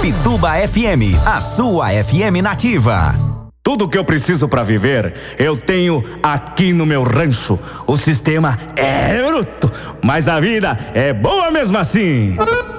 Bituba FM, a sua FM nativa. Tudo que eu preciso para viver, eu tenho aqui no meu rancho. O sistema é bruto, mas a vida é boa mesmo assim.